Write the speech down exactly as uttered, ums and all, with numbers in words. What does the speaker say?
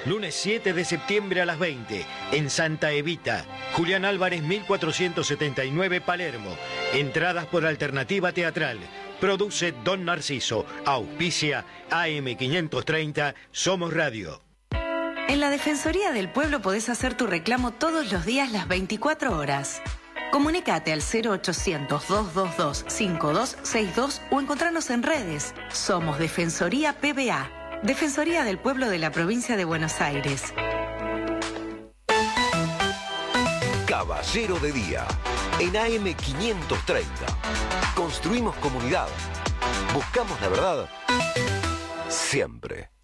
Lunes siete de septiembre a las veinte, en Santa Evita. Julián Álvarez, mil cuatrocientos setenta y nueve, Palermo. Entradas por Alternativa Teatral. Produce Don Narciso. Auspicia A M quinientos treinta, Somos Radio. En la Defensoría del Pueblo podés hacer tu reclamo todos los días las veinticuatro horas. Comunicate al cero ochocientos, dos dos dos, cinco dos seis dos o encontrarnos en redes. Somos Defensoría P B A. Defensoría del Pueblo de la Provincia de Buenos Aires. Caballero de Día, en A M quinientos treinta. Construimos comunidad. Buscamos la verdad siempre.